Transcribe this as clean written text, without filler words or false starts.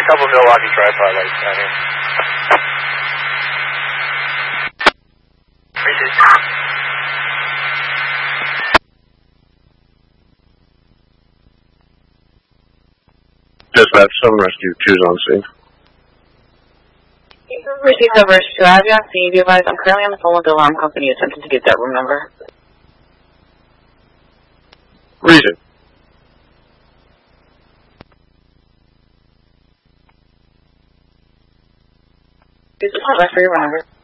couple Milwaukee tripod lights down here. Dispatch, 7 Rescue 2's on scene. Received over to Avion. Can you be advised? I'm currently on the phone with the alarm company attempting to get that room number. Reason. Is this not for your room number?